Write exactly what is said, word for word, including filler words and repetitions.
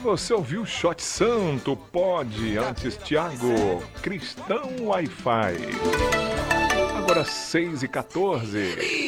Você ouviu Shot Santo, pode, antes Thiago, Cristão Wi-Fi. Agora seis e quatorze.